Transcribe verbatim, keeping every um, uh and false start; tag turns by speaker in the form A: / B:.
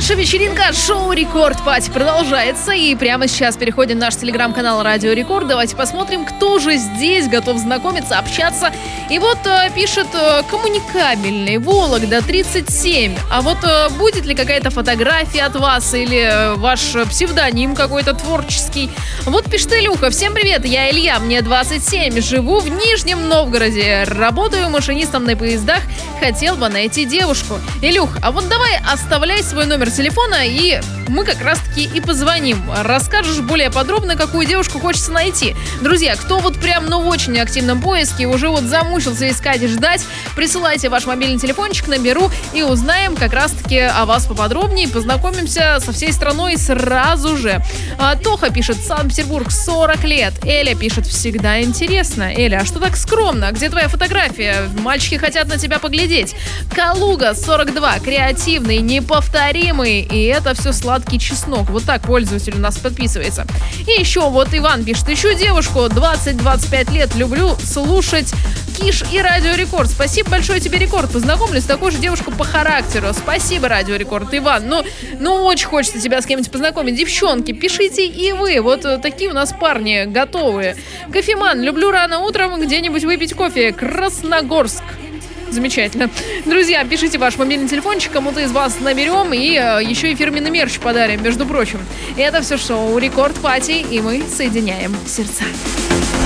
A: Наша вечеринка шоу Рекорд Пати продолжается. И прямо сейчас переходим в наш телеграм-канал Радио Рекорд. Давайте посмотрим, кто же здесь готов знакомиться, общаться. И вот э, пишет э, коммуникабельный Вологда тридцать семь. А вот э, будет ли какая-то фотография от вас или э, ваш псевдоним какой-то творческий? Вот пишет Илюха. Всем привет, я Илья, мне двадцать семь, живу в Нижнем Новгороде, работаю машинистом на поездах, хотел бы найти девушку. Илюх, а вот давай оставляй свой номер телефона, и мы как раз-таки и позвоним. Расскажешь более подробно, какую девушку хочется найти. Друзья, кто вот прям, ну, в очень активном поиске, уже вот замучился искать и ждать, присылайте ваш мобильный телефончик, наберу и узнаем как раз-таки о вас поподробнее, познакомимся со всей страной сразу же. А, Тоха пишет, Санкт-Петербург, сорок лет. Эля пишет, всегда интересно. Эля, а что так скромно? Где твоя фотография? Мальчики хотят на тебя поглядеть. Калуга, сорок два, креативный, неповторимый, и это все сладкий чеснок. Вот так пользователь у нас подписывается. И еще вот Иван пишет, ищу девушку, двадцать-двадцать пять лет, люблю слушать Киш и Радио Рекорд. Спасибо большое тебе, Рекорд. Познакомлюсь с такой же девушкой по характеру. Спасибо, Радио Рекорд. Иван, ну, ну очень хочется тебя с кем-нибудь познакомить. Девчонки, пишите и вы. Вот такие у нас парни готовые. Кофеман, люблю рано утром где-нибудь выпить кофе. Красногорск. Замечательно. Друзья, пишите ваш мобильный телефончик, кому-то из вас наберем, и э, еще и фирменный мерч подарим, между прочим. Это все шоу Рекорд Пати, и мы соединяем сердца.